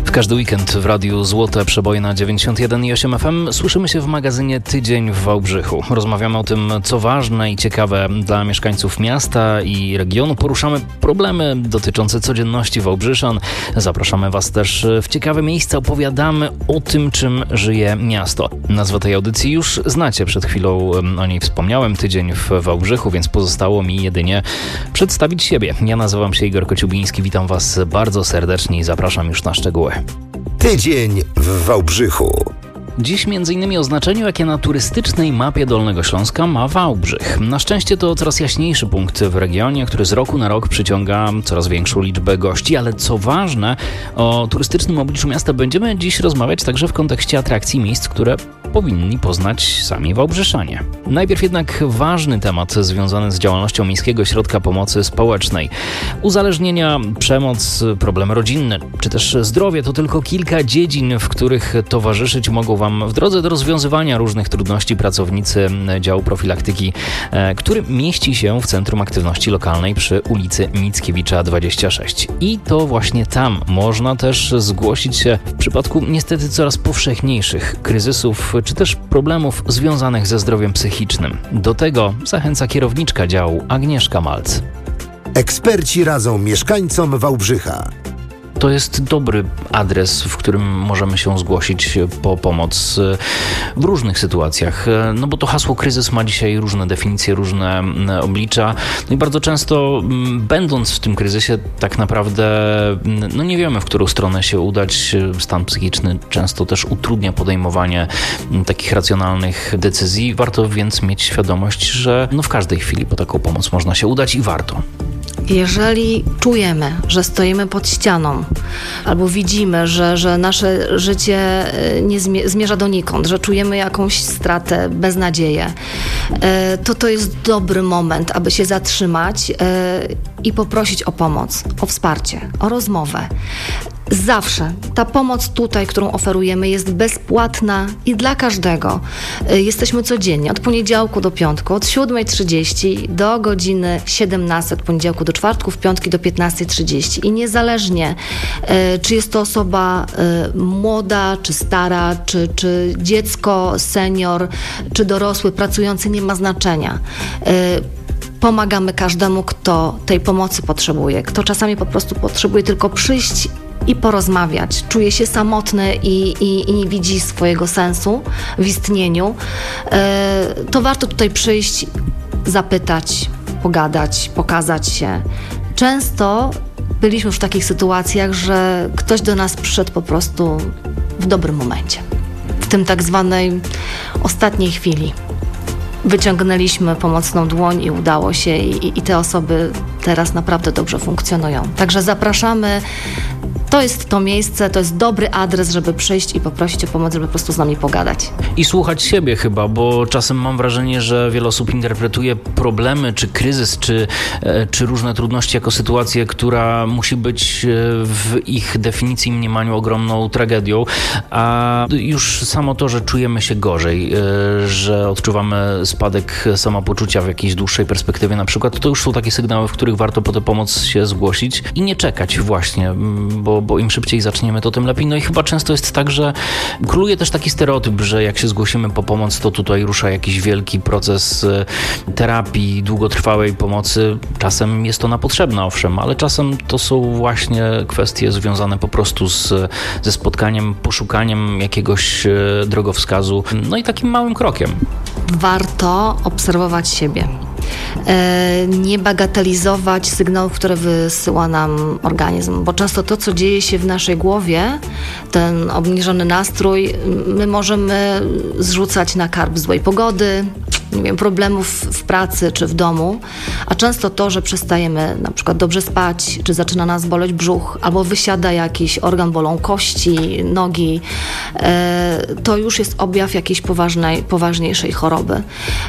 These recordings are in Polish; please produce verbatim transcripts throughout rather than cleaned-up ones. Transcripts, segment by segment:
W każdy weekend w Radiu Złote Przeboje na dziewięćdziesiąt jeden i osiem F M słyszymy się w magazynie Tydzień w Wałbrzychu. Rozmawiamy o tym, co ważne i ciekawe dla mieszkańców miasta i regionu. Poruszamy problemy dotyczące codzienności wałbrzyszan. Zapraszamy Was też w ciekawe miejsca. Opowiadamy o tym, czym żyje miasto. Nazwę tej audycji już znacie. Przed chwilą o niej wspomniałem. Tydzień w Wałbrzychu, więc pozostało mi jedynie przedstawić siebie. Ja nazywam się Igor Kociubiński. Witam Was bardzo serdecznie i zapraszam już na szczegóły. Tydzień w Wałbrzychu. Dziś między innymi o znaczeniu, jakie na turystycznej mapie Dolnego Śląska ma Wałbrzych. Na szczęście to coraz jaśniejszy punkt w regionie, który z roku na rok przyciąga coraz większą liczbę gości, ale co ważne, o turystycznym obliczu miasta będziemy dziś rozmawiać także w kontekście atrakcji miejsc, które powinni poznać sami wałbrzyszanie. Najpierw jednak ważny temat związany z działalnością Miejskiego Ośrodka Pomocy Społecznej. Uzależnienia, przemoc, problemy rodzinne, czy też zdrowie to tylko kilka dziedzin, w których towarzyszyć mogą Wam w drodze do rozwiązywania różnych trudności pracownicy działu profilaktyki, który mieści się w Centrum Aktywności Lokalnej przy ulicy Mickiewicza dwadzieścia sześć. I to właśnie tam można też zgłosić się w przypadku niestety coraz powszechniejszych kryzysów czy też problemów związanych ze zdrowiem psychicznym. Do tego zachęca kierowniczka działu Agnieszka Malc. Eksperci radzą mieszkańcom Wałbrzycha. To jest dobry adres, w którym możemy się zgłosić po pomoc w różnych sytuacjach. No bo to hasło kryzys ma dzisiaj różne definicje, różne oblicza. No i bardzo często będąc w tym kryzysie tak naprawdę no nie wiemy, w którą stronę się udać. Stan psychiczny często też utrudnia podejmowanie takich racjonalnych decyzji. Warto więc mieć świadomość, że no w każdej chwili po taką pomoc można się udać i warto. Jeżeli czujemy, że stoimy pod ścianą albo widzimy, że, że nasze życie nie zmie- zmierza donikąd, że czujemy jakąś stratę, beznadzieję, to to jest dobry moment, aby się zatrzymać i poprosić o pomoc, o wsparcie, o rozmowę. Zawsze ta pomoc tutaj, którą oferujemy, jest bezpłatna i dla każdego. Jesteśmy codziennie, od poniedziałku do piątku, od siódma trzydzieści do godziny siedemnastej, od poniedziałku do czwartku, w piątki do piętnasta trzydzieści. I niezależnie, czy jest to osoba młoda, czy stara, czy, czy dziecko, senior, czy dorosły, pracujący, nie ma znaczenia. Pomagamy każdemu, kto tej pomocy potrzebuje, kto czasami po prostu potrzebuje tylko przyjść i porozmawiać. Czuje się samotny i, i, i nie widzi swojego sensu w istnieniu, to warto tutaj przyjść, zapytać, pogadać, pokazać się. Często byliśmy już w takich sytuacjach, że ktoś do nas przyszedł po prostu w dobrym momencie, w tym tak zwanej ostatniej chwili. Wyciągnęliśmy pomocną dłoń i udało się i, i te osoby teraz naprawdę dobrze funkcjonują. Także zapraszamy. To jest to miejsce, to jest dobry adres, żeby przyjść i poprosić o pomoc, żeby po prostu z nami pogadać. I słuchać siebie chyba, bo czasem mam wrażenie, że wiele osób interpretuje problemy, czy kryzys, czy, czy różne trudności jako sytuację, która musi być w ich definicji i mniemaniu ogromną tragedią, a już samo to, że czujemy się gorzej, że odczuwamy spadek samopoczucia w jakiejś dłuższej perspektywie na przykład, to już są takie sygnały, w których warto po tę pomoc się zgłosić i nie czekać właśnie, bo bo im szybciej zaczniemy, to tym lepiej. No i chyba często jest tak, że króluje też taki stereotyp, że jak się zgłosimy po pomoc, to tutaj rusza jakiś wielki proces terapii, długotrwałej pomocy. Czasem jest ona potrzebna, owszem, ale czasem to są właśnie kwestie związane po prostu z, ze spotkaniem, poszukaniem jakiegoś drogowskazu, no i takim małym krokiem. Warto obserwować siebie. Nie bagatelizować sygnałów, które wysyła nam organizm, bo często to, co dzieje się w naszej głowie, ten obniżony nastrój, my możemy zrzucać na karb złej pogody, nie wiem, problemów w pracy czy w domu, a często to, że przestajemy na przykład dobrze spać, czy zaczyna nas boleć brzuch, albo wysiada jakiś organ, bolą kości, nogi, to już jest objaw jakiejś poważnej, poważniejszej choroby.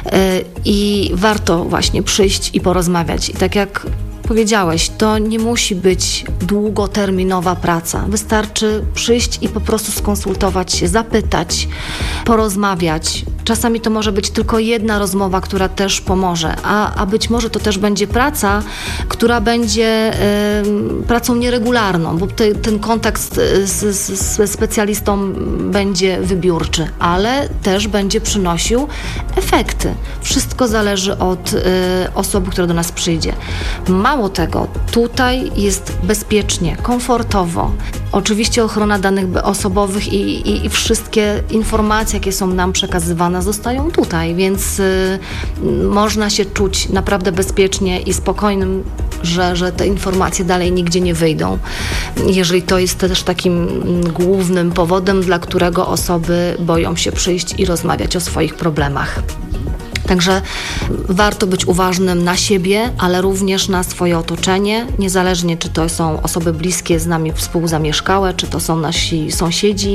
I warto właśnie przyjść i porozmawiać. I tak jak powiedziałeś, to nie musi być długoterminowa praca. Wystarczy przyjść i po prostu skonsultować się, zapytać, porozmawiać. Czasami to może być tylko jedna rozmowa, która też pomoże, a, a być może to też będzie praca, która będzie y, pracą nieregularną, bo te, ten kontakt z, z, ze specjalistą będzie wybiórczy, ale też będzie przynosił efekty. Wszystko zależy od y, osoby, która do nas przyjdzie. Mało tego, tutaj jest bezpiecznie, komfortowo. Oczywiście ochrona danych osobowych i, i, i wszystkie informacje, jakie są nam przekazywane, zostają tutaj, więc y, można się czuć naprawdę bezpiecznie i spokojnym, że, że te informacje dalej nigdzie nie wyjdą. Jeżeli to jest też takim głównym powodem, dla którego osoby boją się przyjść i rozmawiać o swoich problemach. Także warto być uważnym na siebie, ale również na swoje otoczenie, niezależnie czy to są osoby bliskie z nami współzamieszkałe, czy to są nasi sąsiedzi.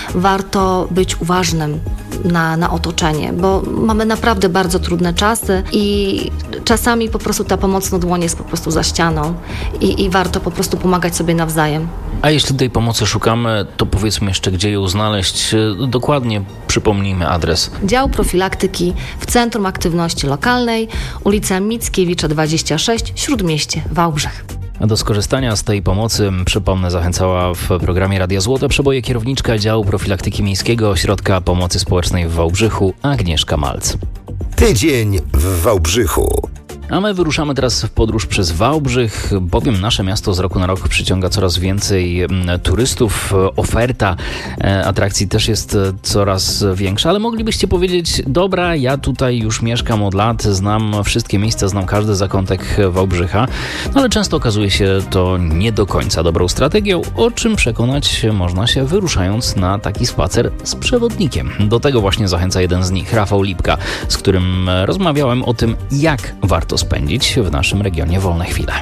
Warto być uważnym na, na otoczenie, bo mamy naprawdę bardzo trudne czasy i czasami po prostu ta pomocna dłoń jest po prostu za ścianą i, i warto po prostu pomagać sobie nawzajem. A jeśli tej pomocy szukamy, to powiedzmy jeszcze, gdzie ją znaleźć. Dokładnie przypomnijmy adres. Dział Profilaktyki w Centrum Aktywności Lokalnej, ulica Mickiewicza dwadzieścia sześć, Śródmieście, Wałbrzych. A do skorzystania z tej pomocy, przypomnę, zachęcała w programie Radia Złote Przeboje kierowniczka Działu Profilaktyki Miejskiego Ośrodka Pomocy Społecznej w Wałbrzychu Agnieszka Malc. Tydzień w Wałbrzychu. A my wyruszamy teraz w podróż przez Wałbrzych, bowiem nasze miasto z roku na rok przyciąga coraz więcej turystów. Oferta atrakcji też jest coraz większa, ale moglibyście powiedzieć, dobra, ja tutaj już mieszkam od lat, znam wszystkie miejsca, znam każdy zakątek Wałbrzycha, no ale często okazuje się to nie do końca dobrą strategią, o czym przekonać można się wyruszając na taki spacer z przewodnikiem. Do tego właśnie zachęca jeden z nich, Rafał Lipka, z którym rozmawiałem o tym, jak warto spędzić w naszym regionie wolne chwile.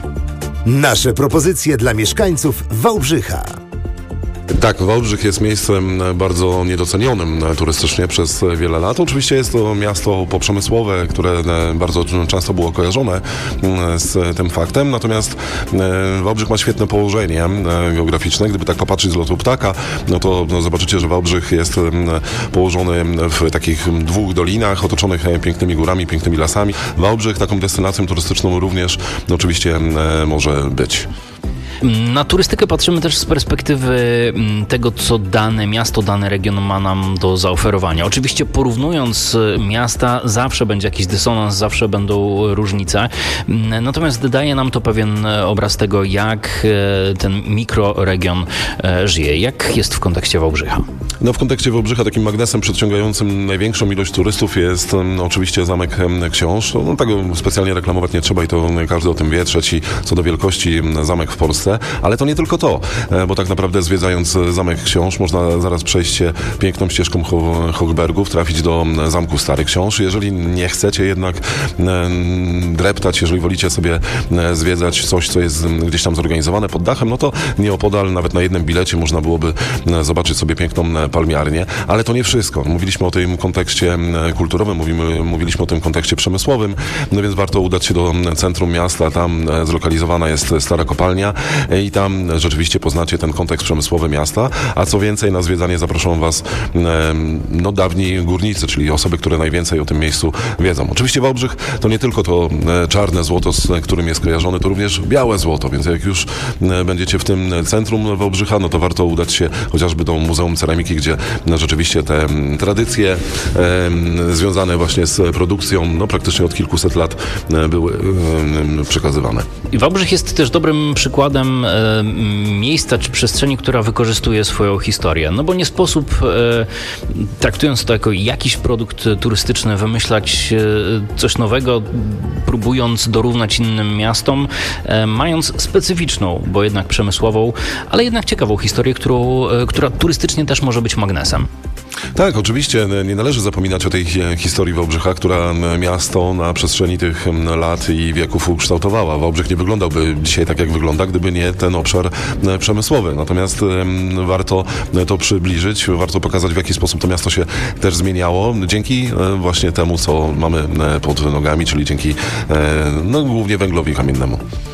Nasze propozycje dla mieszkańców Wałbrzycha. Tak, Wałbrzych jest miejscem bardzo niedocenionym turystycznie przez wiele lat. Oczywiście jest to miasto poprzemysłowe, które bardzo często było kojarzone z tym faktem, natomiast Wałbrzych ma świetne położenie geograficzne. Gdyby tak popatrzeć z lotu ptaka, no to no zobaczycie, że Wałbrzych jest położony w takich dwóch dolinach, otoczonych pięknymi górami, pięknymi lasami. Wałbrzych taką destynacją turystyczną również no, oczywiście może być. Na turystykę patrzymy też z perspektywy tego, co dane miasto, dany region ma nam do zaoferowania. Oczywiście porównując miasta, zawsze będzie jakiś dysonans, zawsze będą różnice. Natomiast daje nam to pewien obraz tego, jak ten mikroregion żyje. Jak jest w kontekście Wałbrzycha? No w kontekście Wałbrzycha takim magnesem przyciągającym największą ilość turystów jest no, oczywiście Zamek Książ. No, tego specjalnie reklamować nie trzeba i to każdy o tym wie. Trzeci co do wielkości zamek w Polsce. Ale to nie tylko to, bo tak naprawdę zwiedzając Zamek Książ można zaraz przejść się piękną ścieżką Hochbergów, trafić do Zamku Stary Książ. Jeżeli nie chcecie jednak dreptać, jeżeli wolicie sobie zwiedzać coś, co jest gdzieś tam zorganizowane pod dachem, no to nieopodal, nawet na jednym bilecie można byłoby zobaczyć sobie piękną palmiarnię. Ale to nie wszystko. Mówiliśmy o tym kontekście kulturowym, mówimy, mówiliśmy o tym kontekście przemysłowym, no więc warto udać się do centrum miasta. Tam zlokalizowana jest stara kopalnia i tam rzeczywiście poznacie ten kontekst przemysłowy miasta, a co więcej, na zwiedzanie zaproszą Was no dawni górnicy, czyli osoby, które najwięcej o tym miejscu wiedzą. Oczywiście Wałbrzych to nie tylko to czarne złoto, z którym jest kojarzony, to również białe złoto, więc jak już będziecie w tym centrum Wałbrzycha, no to warto udać się chociażby do Muzeum Ceramiki, gdzie rzeczywiście te tradycje związane właśnie z produkcją, no praktycznie od kilkuset lat były przekazywane. I Wałbrzych jest też dobrym przykładem miejsca czy przestrzeni, która wykorzystuje swoją historię. No bo nie sposób, traktując to jako jakiś produkt turystyczny, wymyślać coś nowego, próbując dorównać innym miastom, mając specyficzną, bo jednak przemysłową, ale jednak ciekawą historię, którą, która turystycznie też może być magnesem. Tak, oczywiście nie należy zapominać o tej historii Wałbrzycha, która miasto na przestrzeni tych lat i wieków ukształtowała. Wałbrzych nie wyglądałby dzisiaj tak, jak wygląda, gdyby nie ten obszar przemysłowy. Natomiast warto to przybliżyć, warto pokazać, w jaki sposób to miasto się też zmieniało dzięki właśnie temu, co mamy pod nogami, czyli dzięki no, głównie węglowi kamiennemu.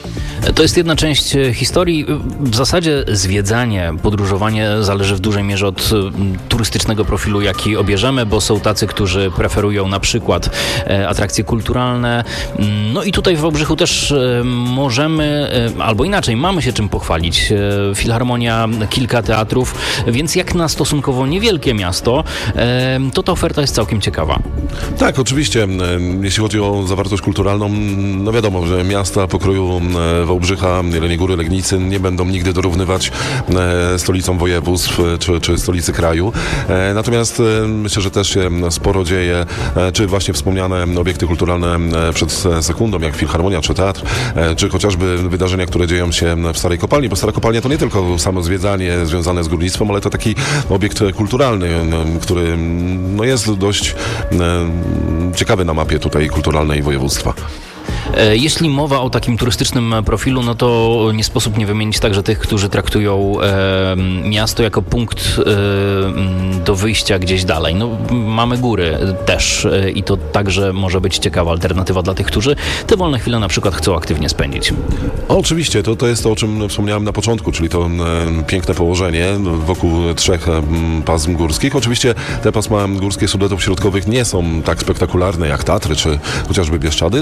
To jest jedna część historii. W zasadzie zwiedzanie, podróżowanie zależy w dużej mierze od turystycznego profilu, jaki obierzemy, bo są tacy, którzy preferują na przykład atrakcje kulturalne. No i tutaj w Wałbrzychu też możemy, albo inaczej, mamy się czym pochwalić. Filharmonia, kilka teatrów, więc jak na stosunkowo niewielkie miasto, to ta oferta jest całkiem ciekawa. Tak, oczywiście. Jeśli chodzi o zawartość kulturalną, no wiadomo, że miasta pokroju Wałbrzycha, Jeleniej Góry, Legnicy nie będą nigdy dorównywać stolicom województw czy, czy stolicy kraju. Natomiast myślę, że też się sporo dzieje, czy właśnie wspomniane obiekty kulturalne przed sekundą, jak Filharmonia czy teatr, czy chociażby wydarzenia, które dzieją się w Starej Kopalni, bo Stara Kopalnia to nie tylko samo zwiedzanie związane z górnictwem, ale to taki obiekt kulturalny, który no, jest dość ciekawy na mapie tutaj kulturalnej województwa. Jeśli mowa o takim turystycznym profilu, no to nie sposób nie wymienić także tych, którzy traktują e, miasto jako punkt e, do wyjścia gdzieś dalej. No, mamy góry też e, i to także może być ciekawa alternatywa dla tych, którzy te wolne chwile na przykład chcą aktywnie spędzić. O, oczywiście, to, to jest to, o czym wspomniałem na początku, czyli to e, piękne położenie wokół trzech e, pasm górskich. Oczywiście te pasma górskie Sudetów Środkowych nie są tak spektakularne jak Tatry czy chociażby Bieszczady,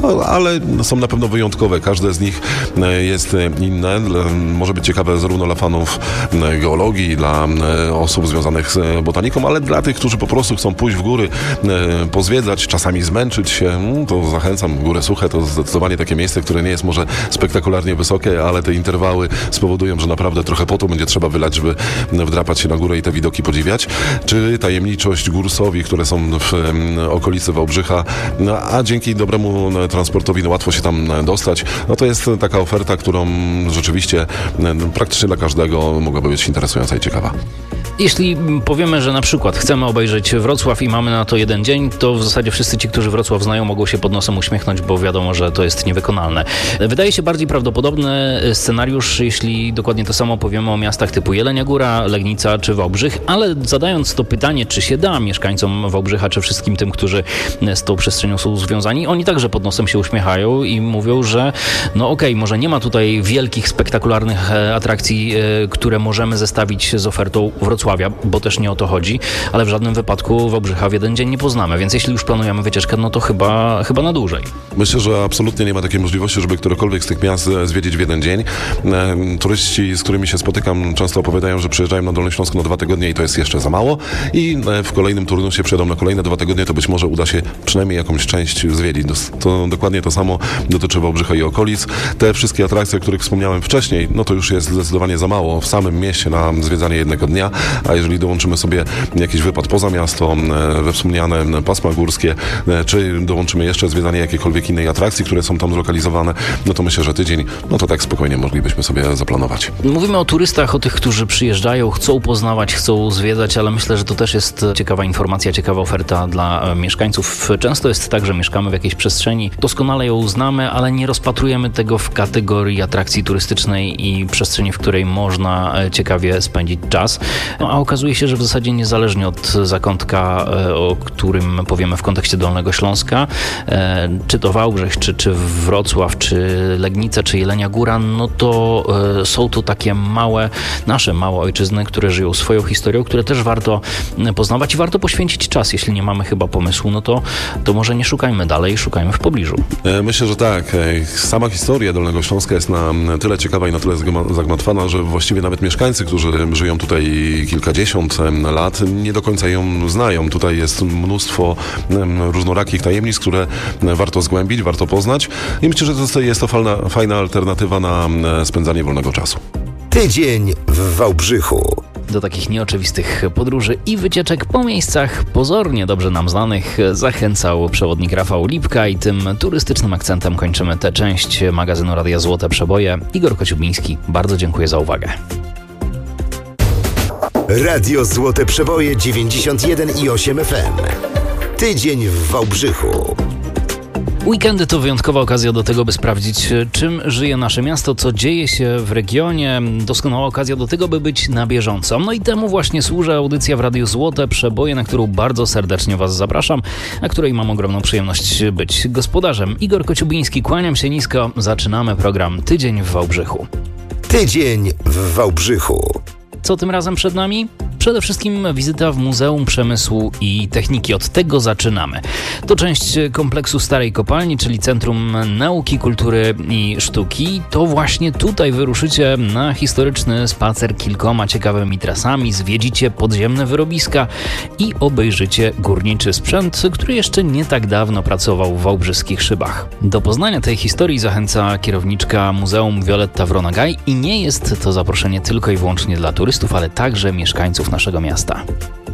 ale są na pewno wyjątkowe. Każde z nich jest inne. Może być ciekawe zarówno dla fanów geologii, dla osób związanych z botaniką, ale dla tych, którzy po prostu chcą pójść w góry, pozwiedzać, czasami zmęczyć się, to zachęcam. Góre Suche to zdecydowanie takie miejsce, które nie jest może spektakularnie wysokie, ale te interwały spowodują, że naprawdę trochę potu będzie trzeba wylać, żeby wdrapać się na górę i te widoki podziwiać. Czy tajemniczość gór Sowi, które są w okolicy Wałbrzycha, a dzięki dobremu transportowi no łatwo się tam dostać. No to jest taka oferta, którą rzeczywiście praktycznie dla każdego mogłaby być interesująca i ciekawa. Jeśli powiemy, że na przykład chcemy obejrzeć Wrocław i mamy na to jeden dzień, to w zasadzie wszyscy ci, którzy Wrocław znają, mogą się pod nosem uśmiechnąć, bo wiadomo, że to jest niewykonalne. Wydaje się bardziej prawdopodobny scenariusz, jeśli dokładnie to samo powiemy o miastach typu Jelenia Góra, Legnica czy Wałbrzych, ale zadając to pytanie, czy się da mieszkańcom Wałbrzycha, czy wszystkim tym, którzy z tą przestrzenią są związani, oni także pod nosem się uśmiechają i mówią, że no okej, okay, może nie ma tutaj wielkich, spektakularnych atrakcji, które możemy zestawić z ofertą Wrocławia, bo też nie o to chodzi, ale w żadnym wypadku Wałbrzycha w jeden dzień nie poznamy, więc jeśli już planujemy wycieczkę, no to chyba, chyba na dłużej. Myślę, że absolutnie nie ma takiej możliwości, żeby którekolwiek z tych miast zwiedzić w jeden dzień. Turyści, z którymi się spotykam, często opowiadają, że przyjeżdżają na Dolny Śląsk na dwa tygodnie i to jest jeszcze za mało i w kolejnym turnusie przyjadą na kolejne dwa tygodnie, to być może uda się przynajmniej jakąś część zwiedzić. To dokładnie to samo dotyczy Wałbrzycha i okolic. Te wszystkie atrakcje, o których wspomniałem wcześniej, no to już jest zdecydowanie za mało w samym mieście na zwiedzanie jednego dnia, a jeżeli dołączymy sobie jakiś wypad poza miasto, we wspomniane pasma górskie, czy dołączymy jeszcze zwiedzanie jakiejkolwiek innej atrakcji, które są tam zlokalizowane, no to myślę, że tydzień, no to tak spokojnie moglibyśmy sobie zaplanować. Mówimy o turystach, o tych, którzy przyjeżdżają, chcą poznawać, chcą zwiedzać, ale myślę, że to też jest ciekawa informacja, ciekawa oferta dla mieszkańców. Często jest tak, że mieszkamy w jakiejś przestrzeni, doskonale ją znamy, ale nie rozpatrujemy tego w kategorii atrakcji turystycznej i przestrzeni, w której można ciekawie spędzić czas. No, a okazuje się, że w zasadzie niezależnie od zakątka, o którym powiemy w kontekście Dolnego Śląska, czy to Wałbrzych, czy, czy Wrocław, czy Legnica, czy Jelenia Góra, no to są to takie małe, nasze małe ojczyzny, które żyją swoją historią, które też warto poznawać i warto poświęcić czas. Jeśli nie mamy chyba pomysłu, no to, to może nie szukajmy dalej, szukajmy w pobliżu. Myślę, że tak. Sama historia Dolnego Śląska jest na tyle ciekawa i na tyle zagmatwana, że właściwie nawet mieszkańcy, którzy żyją tutaj kilkadziesiąt lat, nie do końca ją znają. Tutaj jest mnóstwo różnorakich tajemnic, które warto zgłębić, warto poznać i myślę, że to jest to fajna, fajna alternatywa na spędzanie wolnego czasu. Tydzień w Wałbrzychu. Do takich nieoczywistych podróży i wycieczek po miejscach pozornie dobrze nam znanych zachęcał przewodnik Rafał Lipka i tym turystycznym akcentem kończymy tę część magazynu Radia Złote Przeboje. Igor Kociubiński, bardzo dziękuję za uwagę. Radio Złote Przeboje dziewięćdziesiąt jeden i osiem F M. Tydzień w Wałbrzychu. Weekendy to wyjątkowa okazja do tego, by sprawdzić, czym żyje nasze miasto, co dzieje się w regionie. Doskonała okazja do tego, by być na bieżąco. No i temu właśnie służy audycja w Radiu Złote Przeboje, na którą bardzo serdecznie Was zapraszam, a której mam ogromną przyjemność być gospodarzem. Igor Kociubiński, kłaniam się nisko. Zaczynamy program Tydzień w Wałbrzychu. Tydzień w Wałbrzychu. Co tym razem przed nami? Przede wszystkim wizyta w Muzeum Przemysłu i Techniki. Od tego zaczynamy. To część kompleksu Starej Kopalni, czyli Centrum Nauki, Kultury i Sztuki. To właśnie tutaj wyruszycie na historyczny spacer kilkoma ciekawymi trasami, zwiedzicie podziemne wyrobiska i obejrzycie górniczy sprzęt, który jeszcze nie tak dawno pracował w wałbrzyskich szybach. Do poznania tej historii zachęca kierowniczka muzeum Wioletta Wronagaj i nie jest to zaproszenie tylko i wyłącznie dla turystów, ale także mieszkańców naszego miasta.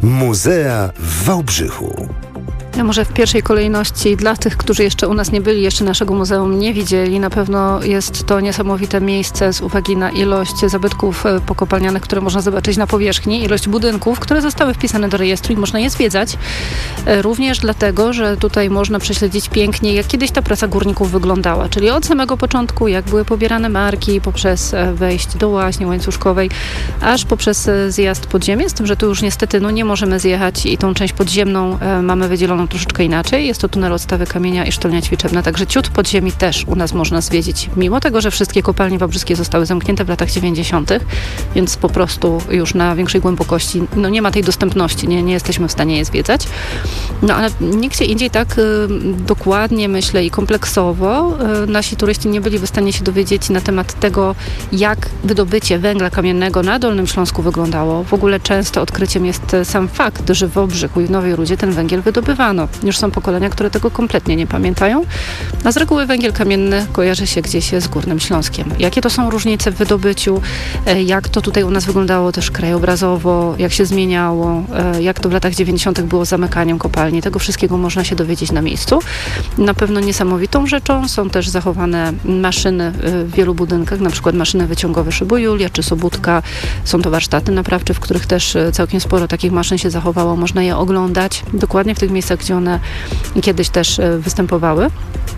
Muzea w Wałbrzychu. Ja może w pierwszej kolejności dla tych, którzy jeszcze u nas nie byli, jeszcze naszego muzeum nie widzieli, na pewno jest to niesamowite miejsce z uwagi na ilość zabytków pokopalnianych, które można zobaczyć na powierzchni, ilość budynków, które zostały wpisane do rejestru i można je zwiedzać. Również dlatego, że tutaj można prześledzić pięknie, jak kiedyś ta praca górników wyglądała, czyli od samego początku, jak były pobierane marki, poprzez wejście do łaźni łańcuszkowej, aż poprzez zjazd pod ziemię, z tym, że tu już niestety no, nie możemy zjechać i tą część podziemną e, mamy wydzieloną troszeczkę inaczej. Jest to tunel odstawy kamienia i sztolnia ćwiczebna, także ciut podziemi też u nas można zwiedzić. Mimo tego, że wszystkie kopalnie wałbrzyskie zostały zamknięte w latach dziewięćdziesiątych, więc po prostu już na większej głębokości no nie ma tej dostępności, nie, nie jesteśmy w stanie je zwiedzać. No ale nigdzie indziej tak y, dokładnie, myślę, i kompleksowo y, nasi turyści nie byli w stanie się dowiedzieć na temat tego, jak wydobycie węgla kamiennego na Dolnym Śląsku wyglądało. W ogóle często odkryciem jest sam fakt, że w Wałbrzychu i w Nowej Rudzie ten węgiel wydobywano. Już są pokolenia, które tego kompletnie nie pamiętają, a z reguły węgiel kamienny kojarzy się gdzieś z Górnym Śląskiem. Jakie to są różnice w wydobyciu, jak to tutaj u nas wyglądało też krajobrazowo, jak się zmieniało, jak to w latach dziewięćdziesiątych było z zamykaniem kopalni. Tego wszystkiego można się dowiedzieć na miejscu. Na pewno niesamowitą rzeczą są też zachowane maszyny w wielu budynkach, na przykład maszyny wyciągowe Szybu Julia czy Sobótka. Są to warsztaty naprawcze, w których też całkiem sporo takich maszyn się zachowało. Można je oglądać dokładnie w tych miejscach, gdzie one kiedyś też występowały.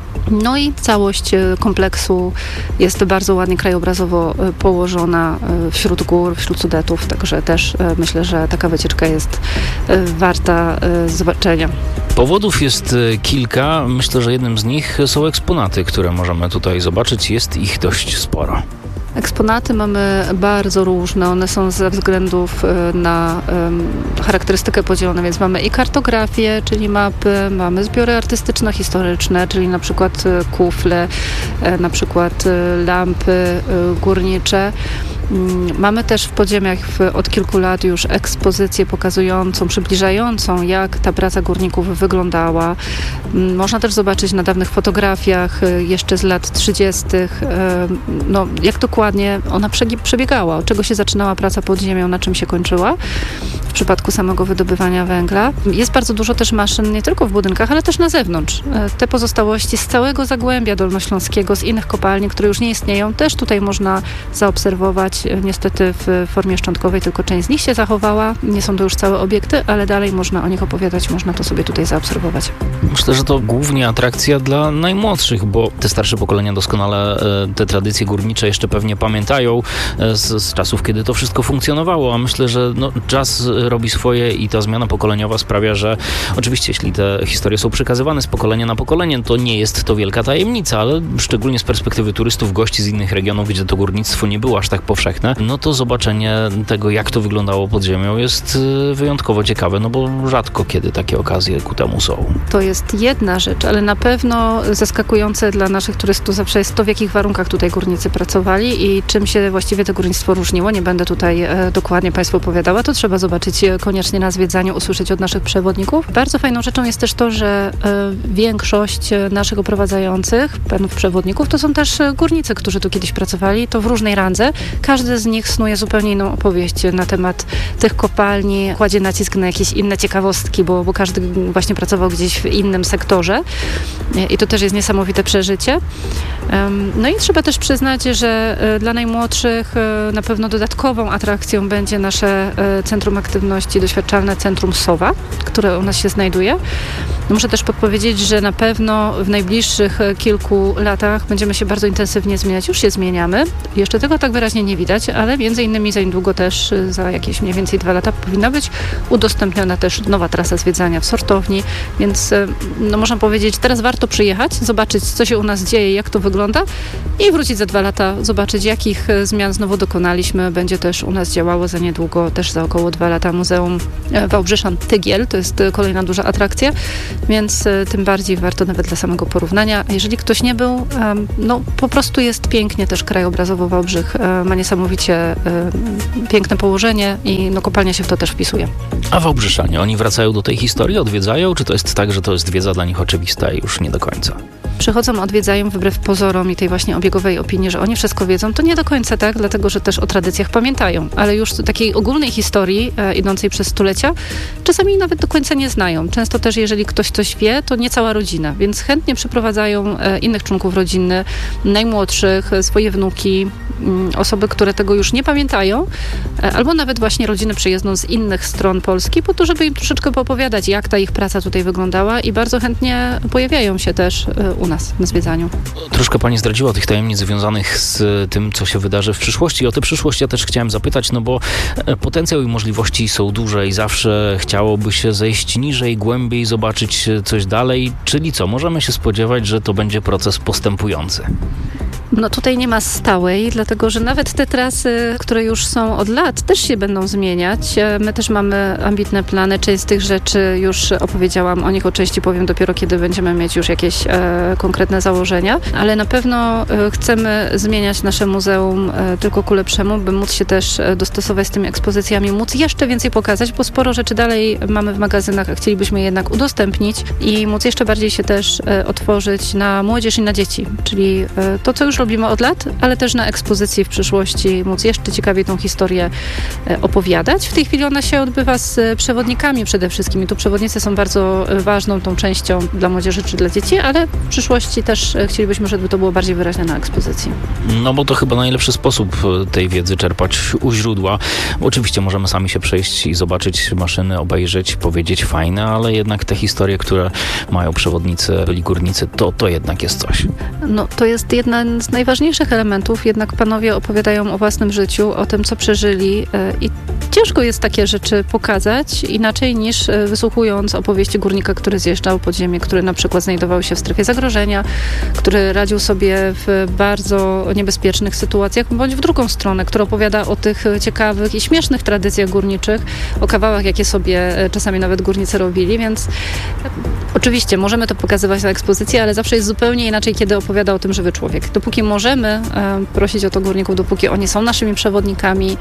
No i całość kompleksu jest bardzo ładnie krajobrazowo położona wśród gór, wśród Sudetów, także też myślę, że taka wycieczka jest warta zobaczenia. Powodów jest kilka. Myślę, że jednym z nich są eksponaty, które możemy tutaj zobaczyć. Jest ich dość sporo. Eksponaty mamy bardzo różne, one są ze względów na um, charakterystykę podzielone, więc mamy i kartografię, czyli mapy, mamy zbiory artystyczno-historyczne, czyli na przykład kufle, na przykład lampy górnicze. Mamy też w podziemiach od kilku lat już ekspozycję pokazującą, przybliżającą, jak ta praca górników wyglądała. Można też zobaczyć na dawnych fotografiach jeszcze z lat trzydziestych, no, jak dokładnie ona przebiegała, od czego się zaczynała praca pod ziemią, na czym się kończyła w przypadku samego wydobywania węgla. Jest bardzo dużo też maszyn, nie tylko w budynkach, ale też na zewnątrz. Te pozostałości z całego Zagłębia Dolnośląskiego, z innych kopalni, które już nie istnieją, też tutaj można zaobserwować. Niestety w formie szczątkowej tylko część z nich się zachowała. Nie są to już całe obiekty, ale dalej można o nich opowiadać, można to sobie tutaj zaobserwować. Myślę, że to głównie atrakcja dla najmłodszych, bo te starsze pokolenia doskonale te tradycje górnicze jeszcze pewnie pamiętają z, z czasów, kiedy to wszystko funkcjonowało, a myślę, że no, czas robi swoje i ta zmiana pokoleniowa sprawia, że oczywiście jeśli te historie są przekazywane z pokolenia na pokolenie, to nie jest to wielka tajemnica, ale szczególnie z perspektywy turystów, gości z innych regionów, gdzie to górnictwo nie było aż tak powszechne, no to zobaczenie tego, jak to wyglądało pod ziemią, jest wyjątkowo ciekawe, no bo rzadko kiedy takie okazje ku temu są. To jest jedna rzecz, ale na pewno zaskakujące dla naszych turystów zawsze jest to, w jakich warunkach tutaj górnicy pracowali i czym się właściwie to górnictwo różniło. Nie będę tutaj e, dokładnie Państwu opowiadała, to trzeba zobaczyć koniecznie na zwiedzaniu, usłyszeć od naszych przewodników. Bardzo fajną rzeczą jest też to, że e, większość naszych oprowadzających, panów przewodników, to są też górnicy, którzy tu kiedyś pracowali, to w różnej randze. Każdy każdy z nich snuje zupełnie inną opowieść na temat tych kopalni, kładzie nacisk na jakieś inne ciekawostki, bo, bo każdy właśnie pracował gdzieś w innym sektorze i to też jest niesamowite przeżycie. No i trzeba też przyznać, że dla najmłodszych na pewno dodatkową atrakcją będzie nasze Centrum Aktywności Doświadczalne Centrum Sowa, które u nas się znajduje. Muszę też podpowiedzieć, że na pewno w najbliższych kilku latach będziemy się bardzo intensywnie zmieniać. Już się zmieniamy. Jeszcze tego tak wyraźnie nie widać, ale między innymi za niedługo też, za jakieś mniej więcej dwa lata powinna być udostępniona też nowa trasa zwiedzania w sortowni, więc no można powiedzieć, teraz warto przyjechać, zobaczyć, co się u nas dzieje, jak to wygląda i wrócić za dwa lata, zobaczyć, jakich zmian znowu dokonaliśmy. Będzie też u nas działało za niedługo, też za około dwa lata Muzeum Wałbrzyszan Tygiel. To jest kolejna duża atrakcja, więc tym bardziej warto nawet dla samego porównania. A jeżeli ktoś nie był, no po prostu jest pięknie też krajobrazowo Wałbrzych. Ma niesamowicie piękne położenie i no kopalnia się w to też wpisuje. A Wałbrzyszanie, oni wracają do tej historii, odwiedzają, czy to jest tak, że to jest wiedza dla nich oczywista i już nie do końca? Przychodzą, odwiedzają wbrew pozorom i tej właśnie obiegowej opinii, że oni wszystko wiedzą, to nie do końca tak, dlatego że też o tradycjach pamiętają, ale już takiej ogólnej historii e, idącej przez stulecia czasami nawet do końca nie znają. Często też, jeżeli ktoś coś wie, to nie cała rodzina, więc chętnie przyprowadzają e, innych członków rodziny, najmłodszych, e, swoje wnuki, m, osoby, które tego już nie pamiętają, e, albo nawet właśnie rodziny przyjezdną z innych stron Polski, po to, żeby im troszeczkę poopowiadać, jak ta ich praca tutaj wyglądała i bardzo chętnie pojawiają się też e, u nas na zwiedzaniu. Troszkę pani zdradziła tych tajemnic związanych z tym, co się wydarzy w przyszłości. O tę przyszłość ja też chciałem zapytać, no bo potencjał i możliwości są duże i zawsze chciałoby się zejść niżej, głębiej, zobaczyć coś dalej. Czyli co? Możemy się spodziewać, że to będzie proces postępujący. No tutaj nie ma stałej, dlatego że nawet te trasy, które już są od lat, też się będą zmieniać. My też mamy ambitne plany. Część z tych rzeczy już opowiedziałam, o nich o części powiem dopiero, kiedy będziemy mieć już jakieś e, konkretne założenia, ale na pewno e, chcemy zmieniać nasze muzeum e, tylko ku lepszemu, by móc się też e, dostosować z tymi ekspozycjami, móc jeszcze więcej pokazać, bo sporo rzeczy dalej mamy w magazynach, a chcielibyśmy je jednak udostępnić i móc jeszcze bardziej się też e, otworzyć na młodzież i na dzieci, czyli e, to, co już robimy od lat, ale też na ekspozycji w przyszłości móc jeszcze ciekawiej tą historię opowiadać. W tej chwili ona się odbywa z przewodnikami przede wszystkim i tu przewodnicy są bardzo ważną tą częścią dla młodzieży czy dla dzieci, ale w przyszłości też chcielibyśmy, żeby to było bardziej wyraźne na ekspozycji. No bo to chyba najlepszy sposób tej wiedzy czerpać u źródła. Oczywiście możemy sami się przejść i zobaczyć maszyny, obejrzeć, powiedzieć fajne, ale jednak te historie, które mają przewodnicy, byli górnicy, to, to jednak jest coś. No to jest jedna z najważniejszych elementów, jednak panowie opowiadają o własnym życiu, o tym, co przeżyli i ciężko jest takie rzeczy pokazać inaczej niż wysłuchując opowieści górnika, który zjeżdżał pod ziemię, który na przykład znajdował się w strefie zagrożenia, który radził sobie w bardzo niebezpiecznych sytuacjach, bądź w drugą stronę, który opowiada o tych ciekawych i śmiesznych tradycjach górniczych, o kawałach, jakie sobie czasami nawet górnicy robili, więc oczywiście możemy to pokazywać na ekspozycji, ale zawsze jest zupełnie inaczej, kiedy opowiada o tym żywy człowiek. Dopóki możemy e, prosić o to górników, dopóki oni są naszymi przewodnikami,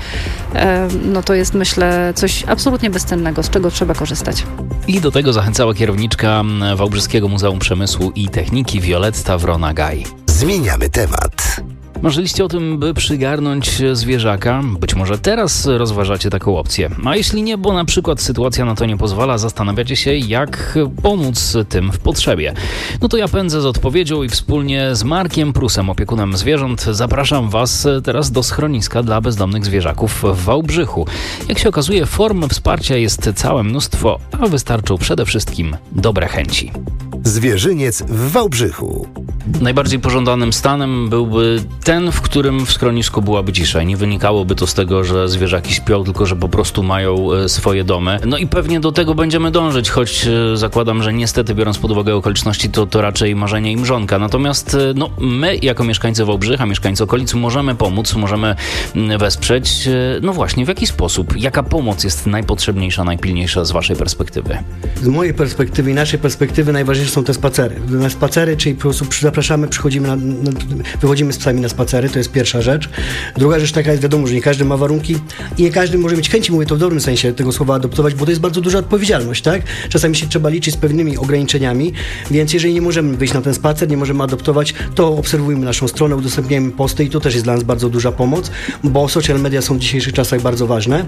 e, no to jest, myślę, coś absolutnie bezcennego, z czego trzeba korzystać. I do tego zachęcała kierowniczka Wałbrzyskiego Muzeum Przemysłu i Techniki Wioletta Wrona-Gaj. Zmieniamy temat. Marzyliście o tym, by przygarnąć zwierzaka? Być może teraz rozważacie taką opcję. A jeśli nie, bo na przykład sytuacja na to nie pozwala, zastanawiacie się, jak pomóc tym w potrzebie. No to ja pędzę z odpowiedzią i wspólnie z Markiem Prusem, opiekunem zwierząt, zapraszam Was teraz do schroniska dla bezdomnych zwierzaków w Wałbrzychu. Jak się okazuje, form wsparcia jest całe mnóstwo, a wystarczą przede wszystkim dobre chęci. Zwierzyniec w Wałbrzychu. Najbardziej pożądanym stanem byłby ten, w którym w schronisku byłaby cisza. Nie wynikałoby to z tego, że zwierzaki śpią, tylko że po prostu mają swoje domy. No i pewnie do tego będziemy dążyć, choć zakładam, że niestety, biorąc pod uwagę okoliczności, to, to raczej marzenie i mrzonka. Natomiast no, my, jako mieszkańcy Wałbrzycha, mieszkańcy okolic, możemy pomóc, możemy wesprzeć. No właśnie, w jaki sposób? Jaka pomoc jest najpotrzebniejsza, najpilniejsza z Waszej perspektywy? Z mojej perspektywy i naszej perspektywy najważniejsze są te spacery. Na spacery, czyli po prostu zapraszamy zapraszamy, przychodzimy na, na, wychodzimy z psami na spacery, to jest pierwsza rzecz. Druga rzecz taka jest, wiadomo, że nie każdy ma warunki i nie każdy może mieć chęci, mówię to w dobrym sensie tego słowa, adoptować, bo to jest bardzo duża odpowiedzialność, tak? Czasami się trzeba liczyć z pewnymi ograniczeniami, więc jeżeli nie możemy wyjść na ten spacer, nie możemy adoptować, to obserwujmy naszą stronę, udostępniamy posty i to też jest dla nas bardzo duża pomoc, bo social media są w dzisiejszych czasach bardzo ważne.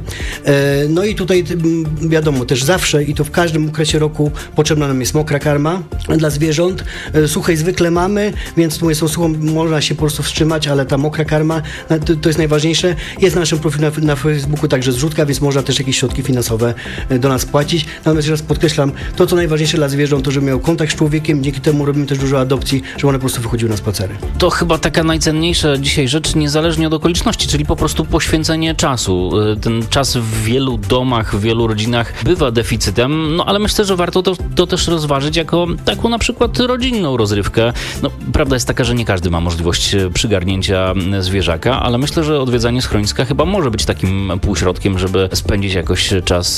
No i tutaj wiadomo, też zawsze i to w każdym okresie roku potrzebna nam jest mokra karma dla zwierząt. Suchej zwykle mamy, więc mówię, są suchą, można się po prostu wstrzymać, ale ta mokra karma to, to jest najważniejsze. Jest na naszym profilu na, na Facebooku także zrzutka, więc można też jakieś środki finansowe do nas płacić. Natomiast jeszcze raz podkreślam, to co najważniejsze dla zwierząt, to żeby miał kontakt z człowiekiem, dzięki temu robimy też dużo adopcji, żeby one po prostu wychodziły na spacery. To chyba taka najcenniejsza dzisiaj rzecz, niezależnie od okoliczności, czyli po prostu poświęcenie czasu. Ten czas w wielu domach, w wielu rodzinach bywa deficytem, no ale myślę, że warto to, to też rozważyć jako taką na przykład rodzinną rozrywkę. No, prawda jest taka, że nie każdy ma możliwość przygarnięcia zwierzaka, ale myślę, że odwiedzanie schroniska chyba może być takim półśrodkiem, żeby spędzić jakoś czas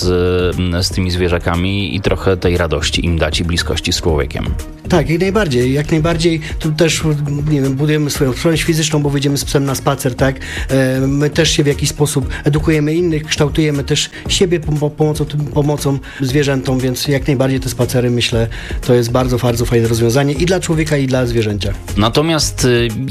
z tymi zwierzakami i trochę tej radości im dać i bliskości z człowiekiem. Tak, jak najbardziej, jak najbardziej. Tu też, nie wiem, budujemy swoją sprawność fizyczną, bo wyjdziemy z psem na spacer, tak? My też się w jakiś sposób edukujemy innych, kształtujemy też siebie pomocą, pomocą zwierzętom, więc jak najbardziej te spacery, myślę, to jest bardzo, bardzo fajne rozwiązanie i dla człowieka, i dla zwierzęcia. Natomiast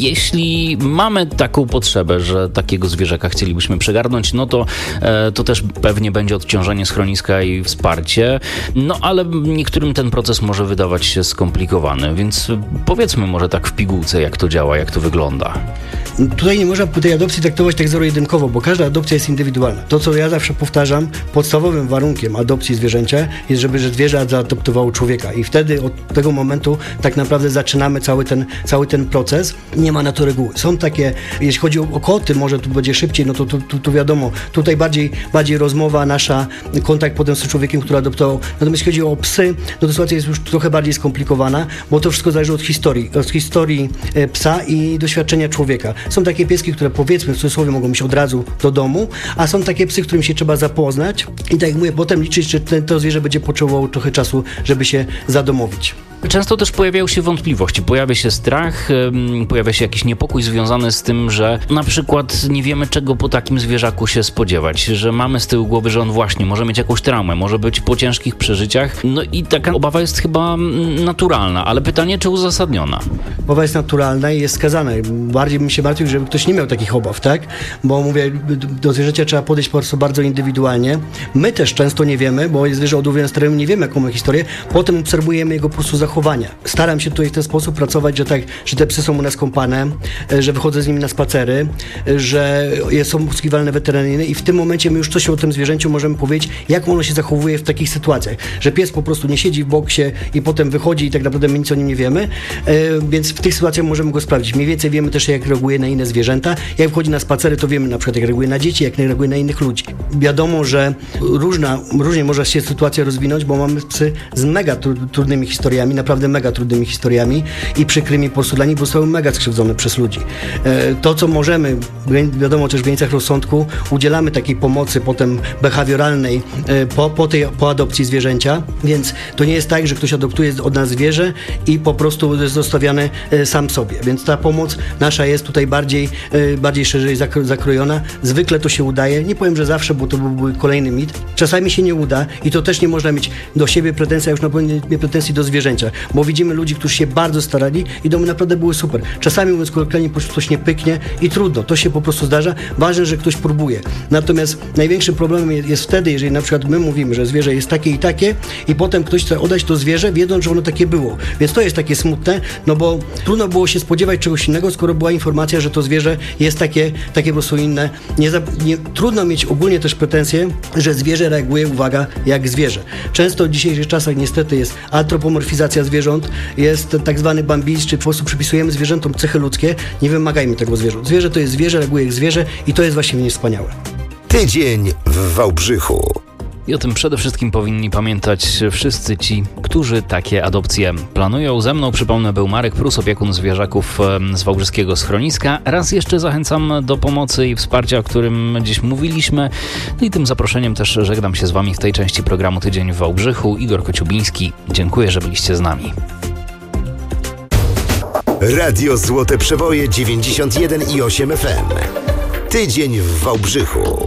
jeśli mamy taką potrzebę, że takiego zwierzaka chcielibyśmy przygarnąć, no to, to też pewnie będzie odciążenie schroniska i wsparcie, no ale niektórym ten proces może wydawać się skomplikowany, więc powiedzmy może tak w pigułce, jak to działa, jak to wygląda. Tutaj nie można tej adopcji traktować tak zero-jedynkowo, bo każda adopcja jest indywidualna. To, co ja zawsze powtarzam, podstawowym warunkiem adopcji zwierzęcia jest, żeby zwierzę zaadoptowało człowieka i wtedy od tego momentu tak naprawdę zaczynamy cały ten, cały ten proces. Nie ma na to reguły. Są takie, jeśli chodzi o, o koty, może tu będzie szybciej, no to tu, tu, tu wiadomo, tutaj bardziej, bardziej rozmowa nasza, kontakt potem z człowiekiem, który adoptował. Natomiast jeśli chodzi o psy, no to sytuacja jest już trochę bardziej skomplikowana, bo to wszystko zależy od historii, od historii psa i doświadczenia człowieka. Są takie pieski, które powiedzmy w cudzysłowie mogą iść od razu do domu, a są takie psy, którym się trzeba zapoznać i tak jak mówię, potem liczyć, że ten, to zwierzę będzie potrzebowało trochę czasu, żeby się zadomowić. Często też pojawiają się wątpliwości, pojawia się strach, pojawia się jakiś niepokój związany z tym, że na przykład nie wiemy, czego po takim zwierzaku się spodziewać, że mamy z tyłu głowy, że on właśnie może mieć jakąś traumę, może być po ciężkich przeżyciach, no i taka obawa jest chyba naturalna, ale pytanie, czy uzasadniona? Obawa jest naturalna i jest skazana. Bardziej bym się martwił, żeby ktoś nie miał takich obaw, tak? Bo mówię, do zwierzęcia trzeba podejść po prostu bardzo indywidualnie. My też często nie wiemy, bo zwierzę odłowione z terenu nie wiemy, jaką ma historię, potem obserwujemy jego po prostu zachowanie. Staram się tutaj w ten sposób pracować, że tak, że te psy są u nas kąpane, że wychodzę z nimi na spacery, że są poszukiwalne weterynaryjne i w tym momencie my już coś o tym zwierzęciu możemy powiedzieć, jak ono się zachowuje w takich sytuacjach, że pies po prostu nie siedzi w boksie i potem wychodzi i tak naprawdę my nic o nim nie wiemy, więc w tych sytuacjach możemy go sprawdzić. Mniej więcej wiemy też, jak reaguje na inne zwierzęta. Jak wchodzi na spacery, to wiemy na przykład, jak reaguje na dzieci, jak reaguje na innych ludzi. Wiadomo, że różna, różnie może się sytuacja rozwinąć, bo mamy psy z mega trudnymi historiami, naprawdę mega trudnymi historiami i przykrymi po prostu dla nich, bo zostały mega skrzywdzone przez ludzi. To, co możemy, wiadomo, też w granicach rozsądku, udzielamy takiej pomocy potem behawioralnej po, po tej po adopcji zwierzęcia, więc to nie jest tak, że ktoś adoptuje od nas zwierzę i po prostu jest zostawiany sam sobie, więc ta pomoc nasza jest tutaj bardziej, bardziej szerzej zakrojona. Zwykle to się udaje, nie powiem, że zawsze, bo to byłby kolejny mit. Czasami się nie uda i to też nie można mieć do siebie pretensji, a już na pewno nie pretensji do zwierzęcia, bo widzimy ludzi, którzy się bardzo starali i domy naprawdę były super. Czasami, mówiąc kolokwialnie, po prostu coś nie pyknie i trudno, to się po prostu zdarza. Ważne, że ktoś próbuje. Natomiast największym problemem jest, jest wtedy, jeżeli na przykład my mówimy, że zwierzę jest takie i takie i potem ktoś chce oddać to zwierzę, wiedząc, że ono takie było. Więc to jest takie smutne, no bo trudno było się spodziewać czegoś innego, skoro była informacja, że to zwierzę jest takie, takie po prostu inne. Nie, nie, trudno mieć ogólnie też pretensje, że zwierzę reaguje, uwaga, jak zwierzę. Często w dzisiejszych czasach niestety jest antropomorfizacja zwierząt, jest tak zwany bambizm, czy po prostu przypisujemy zwierzętom cechy ludzkie, nie wymagajmy tego zwierząt. Zwierzę to jest zwierzę, reaguje jak zwierzę i to jest właśnie w niej wspaniałe. Tydzień w Wałbrzychu. I o tym przede wszystkim powinni pamiętać wszyscy ci, którzy takie adopcje planują. Ze mną, przypomnę, był Marek Prus, opiekun zwierzaków z wałbrzyskiego schroniska. Raz jeszcze zachęcam do pomocy i wsparcia, o którym dziś mówiliśmy. No i tym zaproszeniem też żegnam się z wami w tej części programu Tydzień w Wałbrzychu. Igor Kociubiński. Dziękuję, że byliście z nami. Radio Złote Przeboje dziewięćdziesiąt jeden i osiem F M. Tydzień w Wałbrzychu.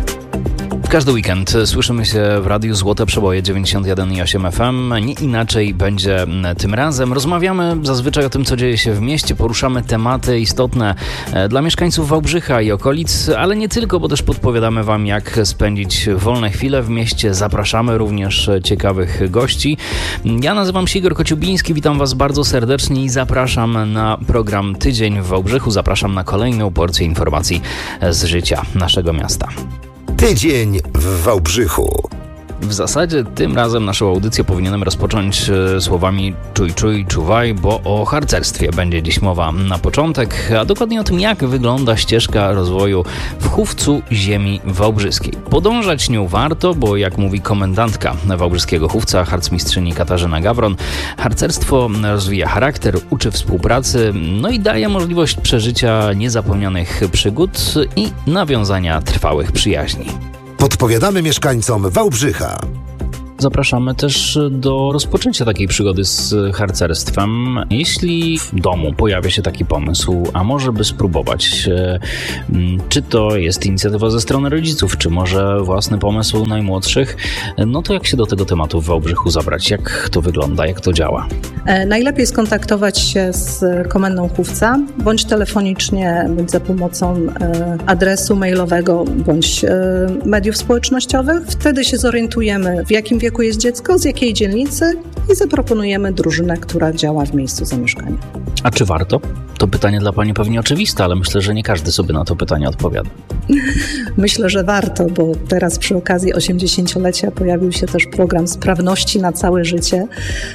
W każdy weekend słyszymy się w Radiu Złote Przeboje dziewięćdziesiąt jeden i osiem F M. Nie inaczej będzie tym razem. Rozmawiamy zazwyczaj o tym, co dzieje się w mieście, poruszamy tematy istotne dla mieszkańców Wałbrzycha i okolic, ale nie tylko, bo też podpowiadamy Wam, jak spędzić wolne chwile w mieście. Zapraszamy również ciekawych gości. Ja nazywam się Igor Kociubiński, witam Was bardzo serdecznie i zapraszam na program Tydzień w Wałbrzychu. Zapraszam na kolejną porcję informacji z życia naszego miasta. Tydzień w Wałbrzychu. W zasadzie tym razem naszą audycję powinienem rozpocząć e, słowami czuj, czuj, czuwaj, bo o harcerstwie będzie dziś mowa na początek, a dokładnie o tym, jak wygląda ścieżka rozwoju w chówcu ziemi wałbrzyskiej. Podążać nią warto, bo jak mówi komendantka wałbrzyskiego chówca, harcmistrzyni Katarzyna Gawron, harcerstwo rozwija charakter, uczy współpracy, no i daje możliwość przeżycia niezapomnianych przygód i nawiązania trwałych przyjaźni. Podpowiadamy mieszkańcom Wałbrzycha. Zapraszamy też do rozpoczęcia takiej przygody z harcerstwem. Jeśli w domu pojawia się taki pomysł, a może by spróbować, czy to jest inicjatywa ze strony rodziców, czy może własny pomysł najmłodszych, no to jak się do tego tematu w Wałbrzychu zabrać? Jak to wygląda? Jak to działa? Najlepiej skontaktować się z komendą chówca, bądź telefonicznie, bądź za pomocą adresu mailowego, bądź mediów społecznościowych. Wtedy się zorientujemy, w jakim wieku jest dziecko, z jakiej dzielnicy i zaproponujemy drużynę, która działa w miejscu zamieszkania. A czy warto? To pytanie dla Pani pewnie oczywiste, ale myślę, że nie każdy sobie na to pytanie odpowiada. Myślę, że warto, bo teraz przy okazji osiemdziesięciolecia pojawił się też program Sprawności na całe życie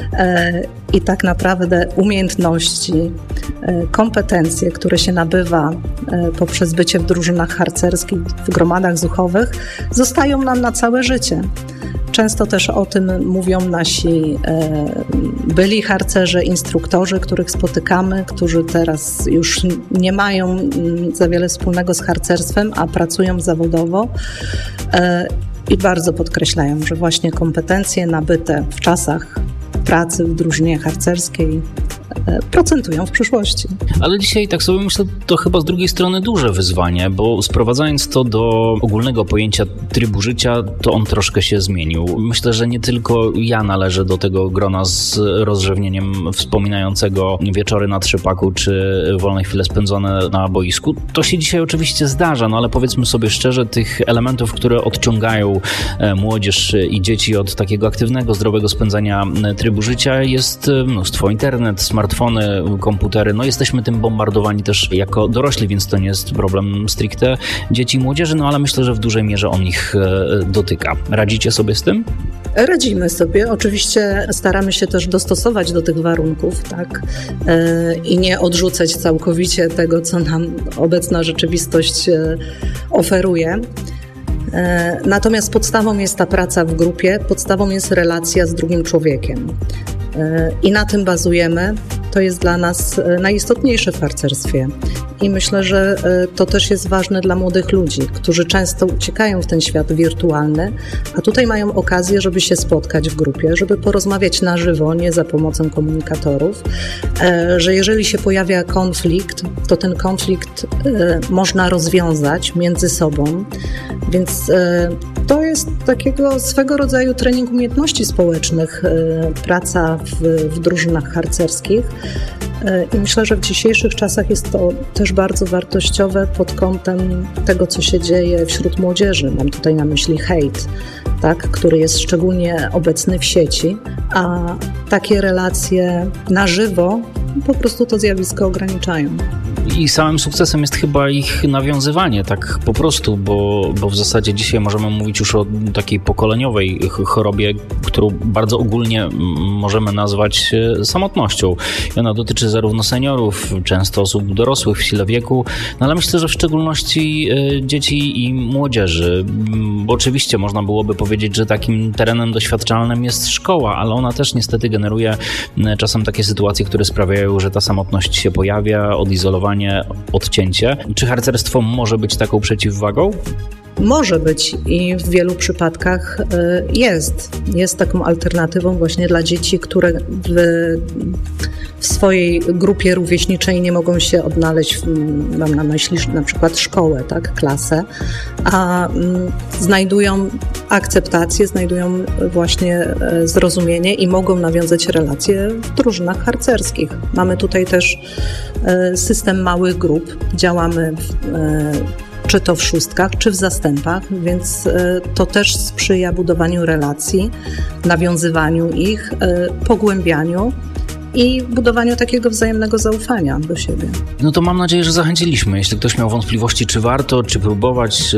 i tak naprawdę umiejętności, kompetencje, które się nabywa poprzez bycie w drużynach harcerskich, w gromadach zuchowych, zostają nam na całe życie. Często też o tym mówią nasi e, byli harcerze, instruktorzy, których spotykamy, którzy teraz już nie mają za wiele wspólnego z harcerstwem, a pracują zawodowo e, i bardzo podkreślają, że właśnie kompetencje nabyte w czasach pracy w drużynie harcerskiej procentują w przyszłości. Ale dzisiaj, tak sobie myślę, to chyba z drugiej strony duże wyzwanie, bo sprowadzając to do ogólnego pojęcia trybu życia, to on troszkę się zmienił. Myślę, że nie tylko ja należę do tego grona z rozrzewnieniem wspominającego wieczory na trzepaku, czy wolne chwile spędzone na boisku. To się dzisiaj oczywiście zdarza, no ale powiedzmy sobie szczerze, tych elementów, które odciągają młodzież i dzieci od takiego aktywnego, zdrowego spędzania trybu życia jest mnóstwo. Internet, smartfony, komputery, no jesteśmy tym bombardowani też jako dorośli, więc to nie jest problem stricte dzieci i młodzieży, no ale myślę, że w dużej mierze on ich dotyka. Radzicie sobie z tym? Radzimy sobie. Oczywiście staramy się też dostosować do tych warunków, tak? I nie odrzucać całkowicie tego, co nam obecna rzeczywistość oferuje. Natomiast podstawą jest ta praca w grupie, podstawą jest relacja z drugim człowiekiem. I na tym bazujemy. To jest dla nas najistotniejsze w harcerstwie. I myślę, że to też jest ważne dla młodych ludzi, którzy często uciekają w ten świat wirtualny, a tutaj mają okazję, żeby się spotkać w grupie, żeby porozmawiać na żywo, nie za pomocą komunikatorów, że jeżeli się pojawia konflikt, to ten konflikt można rozwiązać między sobą, więc to jest takiego swego rodzaju trening umiejętności społecznych, praca w, w drużynach harcerskich. I myślę, że w dzisiejszych czasach jest to też bardzo wartościowe pod kątem tego, co się dzieje wśród młodzieży. Mam tutaj na myśli hejt, tak, który jest szczególnie obecny w sieci, a takie relacje na żywo po prostu to zjawisko ograniczają. I samym sukcesem jest chyba ich nawiązywanie, tak po prostu, bo, bo w zasadzie dzisiaj możemy mówić już o takiej pokoleniowej chorobie, którą bardzo ogólnie możemy nazwać samotnością. I ona dotyczy zarówno seniorów, często osób dorosłych w sile wieku, no ale myślę, że w szczególności dzieci i młodzieży, bo oczywiście można byłoby powiedzieć, że takim terenem doświadczalnym jest szkoła, ale ona też niestety generuje czasem takie sytuacje, które sprawiają, że ta samotność się pojawia, odizolowanie, odcięcie. Czy harcerstwo może być taką przeciwwagą? Może być i w wielu przypadkach jest. Jest taką alternatywą właśnie dla dzieci, które w, w swojej grupie rówieśniczej nie mogą się odnaleźć, w, mam na myśli na przykład szkołę, tak, klasę, a mm, znajdują akceptację, znajdują właśnie e, zrozumienie i mogą nawiązać relacje w drużynach harcerskich. Mamy tutaj też e, system małych grup, działamy w, e, czy to w szóstkach, czy w zastępach, więc to też sprzyja budowaniu relacji, nawiązywaniu ich, pogłębianiu i budowaniu takiego wzajemnego zaufania do siebie. No to mam nadzieję, że zachęciliśmy. Jeśli ktoś miał wątpliwości, czy warto, czy próbować,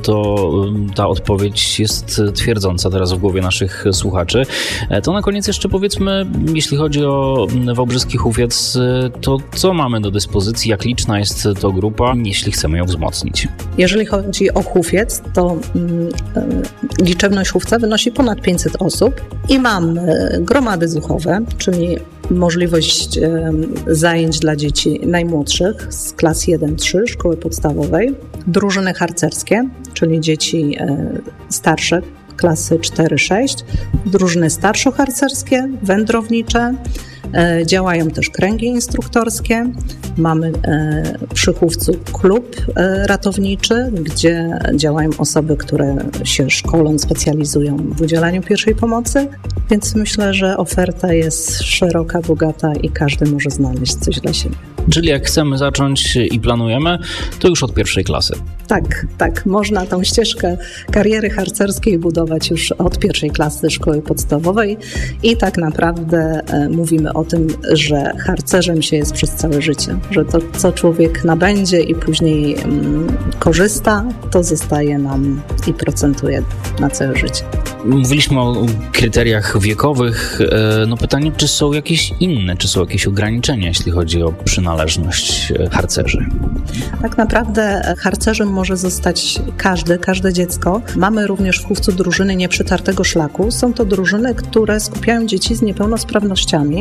to ta odpowiedź jest twierdząca teraz w głowie naszych słuchaczy. To na koniec jeszcze powiedzmy, jeśli chodzi o Wałbrzyski Hówiec, to co mamy do dyspozycji, jak liczna jest to grupa, jeśli chcemy ją wzmocnić? Jeżeli chodzi o Hówiec, to mm, liczebność Hówca wynosi ponad pięćset osób i mamy gromady zuchowe, czyli możliwość e, zajęć dla dzieci najmłodszych z klas jeden trzy szkoły podstawowej, drużyny harcerskie, czyli dzieci e, starsze, klasy cztery sześć, drużyny starszoharcerskie, wędrownicze, e, działają też kręgi instruktorskie, mamy e, przy Hówcu klub e, ratowniczy, gdzie działają osoby, które się szkolą, specjalizują w udzielaniu pierwszej pomocy, więc myślę, że oferta jest szeroka, bogata i każdy może znaleźć coś dla siebie. Czyli jak chcemy zacząć i planujemy, to już od pierwszej klasy. Tak, tak. Można tą ścieżkę kariery harcerskiej budować już od pierwszej klasy szkoły podstawowej i tak naprawdę e, mówimy o tym, że harcerzem się jest przez całe życie, że to, co człowiek nabędzie i później mm, korzysta, to zostaje nam i procentuje na całe życie. Mówiliśmy o kryteriach wiekowych. No pytanie, czy są jakieś inne, czy są jakieś ograniczenia, jeśli chodzi o przynależność harcerzy? Tak naprawdę harcerzem może zostać każdy, każde dziecko. Mamy również w Hówcu drużyny nieprzytartego szlaku. Są to drużyny, które skupiają dzieci z niepełnosprawnościami.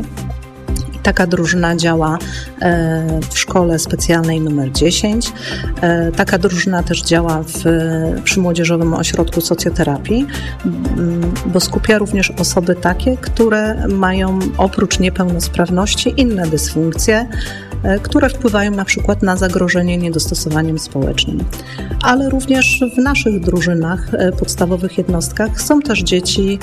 Taka drużyna działa w szkole specjalnej numer dziesięć. Taka drużyna też działa w, przy Młodzieżowym Ośrodku Socjoterapii, bo skupia również osoby takie, które mają oprócz niepełnosprawności inne dysfunkcje, które wpływają na przykład na zagrożenie niedostosowaniem społecznym. Ale również w naszych drużynach, podstawowych jednostkach są też dzieci,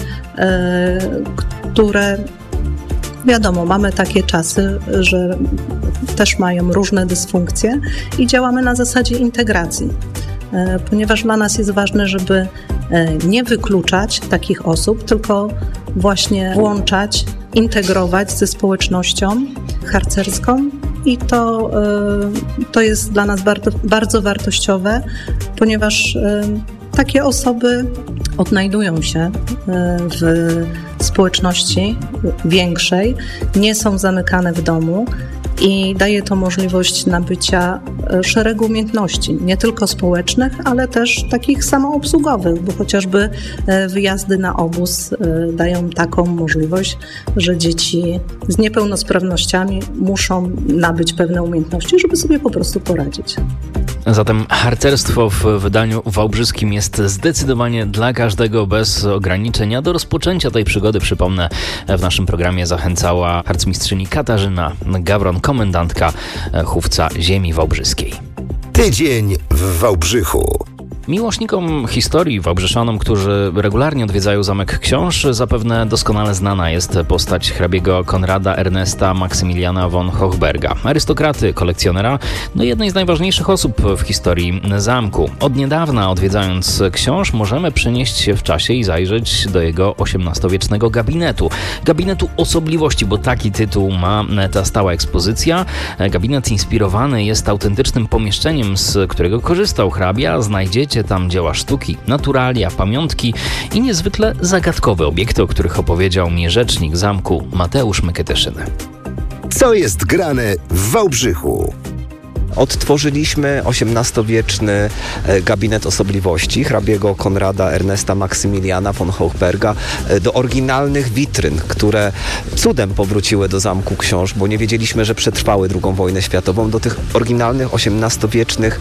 które wiadomo, mamy takie czasy, że też mają różne dysfunkcje i działamy na zasadzie integracji, ponieważ dla nas jest ważne, żeby nie wykluczać takich osób, tylko właśnie włączać, integrować ze społecznością harcerską i to, to jest dla nas bardzo, bardzo wartościowe, ponieważ takie osoby odnajdują się w społeczności większej, nie są zamykane w domu i daje to możliwość nabycia szeregu umiejętności, nie tylko społecznych, ale też takich samoobsługowych, bo chociażby wyjazdy na obóz dają taką możliwość, że dzieci z niepełnosprawnościami muszą nabyć pewne umiejętności, żeby sobie po prostu poradzić. Zatem harcerstwo w wydaniu wałbrzyskim jest zdecydowanie dla każdego bez ograniczenia. Do rozpoczęcia tej przygody, przypomnę, w naszym programie zachęcała harcmistrzyni Katarzyna Gawron, komendantka Hówca Ziemi Wałbrzyskiej. Tydzień w Wałbrzychu. Miłośnikom historii wałbrzyszanom, którzy regularnie odwiedzają Zamek Książ, zapewne doskonale znana jest postać hrabiego Konrada Ernesta Maksymiliana von Hochberga, arystokraty, kolekcjonera, no jednej z najważniejszych osób w historii zamku. Od niedawna, odwiedzając Książ, możemy przenieść się w czasie i zajrzeć do jego osiemnastowiecznego gabinetu. Gabinetu osobliwości, bo taki tytuł ma ta stała ekspozycja. Gabinet inspirowany jest autentycznym pomieszczeniem, z którego korzystał hrabia. Znajdziecie tam dzieła sztuki, naturalia, pamiątki i niezwykle zagadkowe obiekty, o których opowiedział mi rzecznik zamku Mateusz Myketyszyny. Co jest grane w Wałbrzychu? Odtworzyliśmy osiemnastowieczny gabinet osobliwości hrabiego Konrada Ernesta Maksymiliana von Hochberga do oryginalnych witryn, które cudem powróciły do Zamku Książ, bo nie wiedzieliśmy, że przetrwały drugą wojnę światową. Do tych oryginalnych osiemnastowiecznych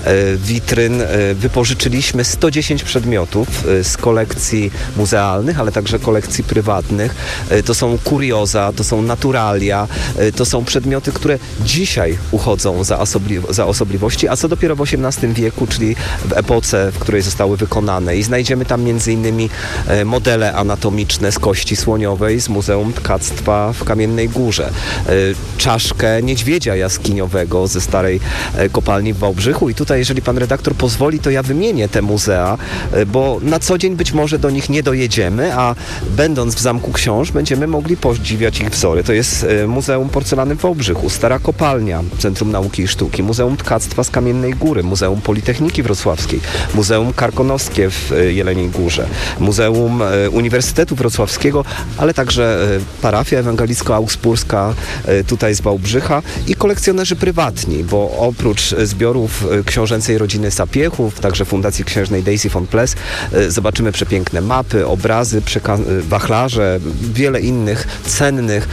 witryn wypożyczyliśmy sto dziesięć przedmiotów z kolekcji muzealnych, ale także kolekcji prywatnych. To są kurioza, to są naturalia, to są przedmioty, które dzisiaj uchodzą za, osobli- za osobliwości, a co dopiero w osiemnastym wieku, czyli w epoce, w której zostały wykonane. I znajdziemy tam między innymi modele anatomiczne z kości słoniowej z Muzeum Tkactwa w Kamiennej Górze, czaszkę niedźwiedzia jaskiniowego ze starej kopalni w Wałbrzychu. I tutaj, jeżeli pan redaktor pozwoli, to ja wymienię te muzea, bo na co dzień być może do nich nie dojedziemy, a będąc w Zamku Książ będziemy mogli podziwiać ich wzory. To jest Muzeum Porcelany w Wałbrzychu, Stara Kopalnia, Centrum Nauki i Sztuki, Muzeum Tkactwa z Kamiennej Góry, Muzeum Politechniki Wrocławskiej, Muzeum Karkonoskie w Jeleniej Górze, Muzeum Uniwersytetu Wrocławskiego, ale także parafia ewangelicko-augsburska tutaj z Wałbrzycha i kolekcjonerzy prywatni, bo oprócz zbiorów książęcej rodziny Sapiechów, także Fundacji Księżnej Daisy von Pless, zobaczymy przepiękne mapy, obrazy, przeka- wachlarze, wiele innych cennych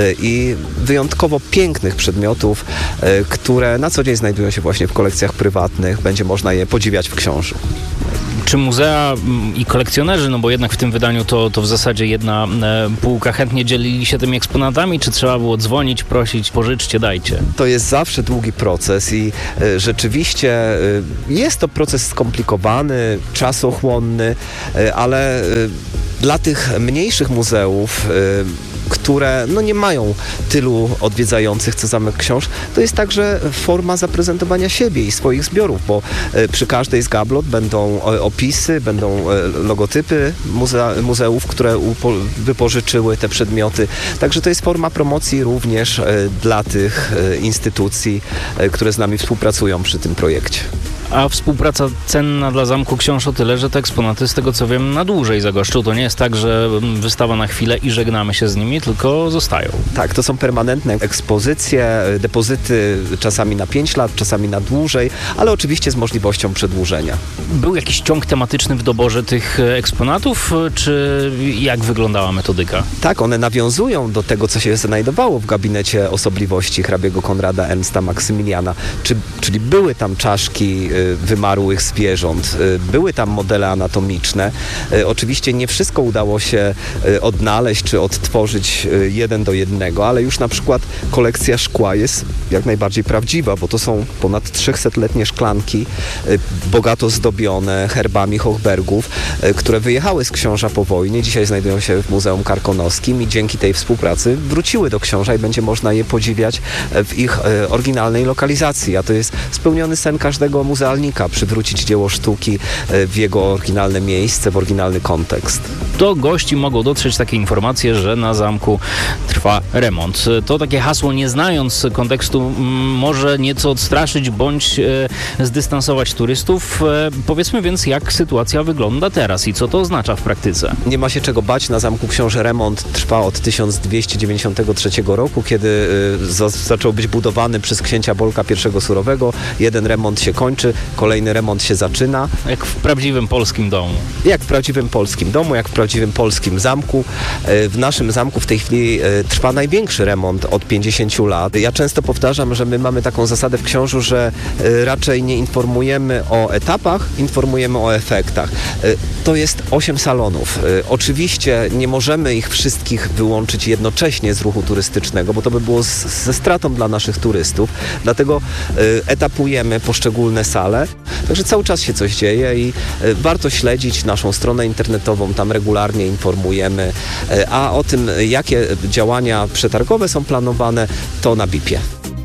i wyjątkowo pięknych przedmiotów, które na co dzień znajdują się właśnie w kolekcjach prywatnych. Będzie można je podziwiać w Książu. Czy muzea i kolekcjonerzy, no bo jednak w tym wydaniu to, to w zasadzie jedna e, półka, chętnie dzielili się tymi eksponatami, czy trzeba było dzwonić, prosić, pożyczcie, dajcie? To jest zawsze długi proces i e, rzeczywiście e, jest to proces skomplikowany, czasochłonny, e, ale e, dla tych mniejszych muzeów, e, które no, nie mają tylu odwiedzających co Zamek Książ, to jest także forma zaprezentowania siebie i swoich zbiorów, bo e, przy każdej z gablot będą e, opisy, będą e, logotypy muzea, muzeów, które upo, wypożyczyły te przedmioty. Także to jest forma promocji również e, dla tych e, instytucji, e, które z nami współpracują przy tym projekcie. A współpraca cenna dla Zamku Książ o tyle, że te eksponaty, z tego co wiem, na dłużej zagoszczą. To nie jest tak, że wystawa na chwilę i żegnamy się z nimi, tylko zostają. Tak, to są permanentne ekspozycje, depozyty czasami na pięć lat, czasami na dłużej, ale oczywiście z możliwością przedłużenia. Był jakiś ciąg tematyczny w doborze tych eksponatów, czy jak wyglądała metodyka? Tak, one nawiązują do tego, co się znajdowało w gabinecie osobliwości hrabiego Konrada Ernsta Maksymiliana, czy, czyli były tam czaszki wymarłych zwierząt, były tam modele anatomiczne. Oczywiście nie wszystko udało się odnaleźć czy odtworzyć jeden do jednego, ale już na przykład kolekcja szkła jest jak najbardziej prawdziwa, bo to są ponad trzysetletnie szklanki bogato zdobione herbami Hochbergów, które wyjechały z Książa po wojnie. Dzisiaj znajdują się w Muzeum Karkonoskim i dzięki tej współpracy wróciły do Książa i będzie można je podziwiać w ich oryginalnej lokalizacji. A to jest spełniony sen każdego muzealnika, przywrócić dzieło sztuki w jego oryginalne miejsce, w oryginalny kontekst. Do gości mogą dotrzeć takie informacje, że na zamku trwa remont. To takie hasło, nie znając kontekstu, może nieco odstraszyć bądź e, zdystansować turystów. E, powiedzmy więc, jak sytuacja wygląda teraz i co to oznacza w praktyce. Nie ma się czego bać. Na Zamku Książ remont trwa od tysiąc dwieście dziewięćdziesiątego trzeciego roku, kiedy e, za, zaczął być budowany przez księcia Bolka I Surowego. Jeden remont się kończy, kolejny remont się zaczyna. Jak w prawdziwym polskim domu. Jak w prawdziwym polskim domu, jak w prawdziwym polskim zamku. W naszym zamku w tej chwili trwa największy remont od pięćdziesięciu lat. Ja często powtarzam, że my mamy taką zasadę w Książu, że raczej nie informujemy o etapach, informujemy o efektach. To jest osiem salonów. Oczywiście nie możemy ich wszystkich wyłączyć jednocześnie z ruchu turystycznego, bo to by było z, ze stratą dla naszych turystów. Dlatego etapujemy poszczególne sale. Także cały czas się coś dzieje i warto śledzić naszą stronę internetową, tam regularnie informujemy, a o tym, jakie działania przetargowe są planowane, to na bipie.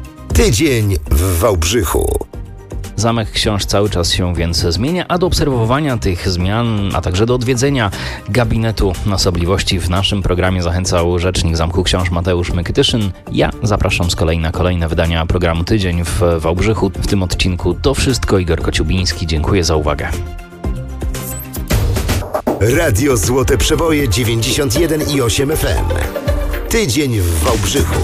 Tydzień w Wałbrzychu. Zamek Książ cały czas się więc zmienia, a do obserwowania tych zmian, a także do odwiedzenia gabinetu osobliwości w naszym programie zachęcał rzecznik Zamku Książ Mateusz Mykytyszyn. Ja zapraszam z kolei na kolejne wydania programu Tydzień w Wałbrzychu. W tym odcinku to wszystko. Igor Kociubiński. Dziękuję za uwagę. Radio Złote Przeboje dziewięćdziesiąt jeden i osiem F M. Tydzień w Wałbrzychu.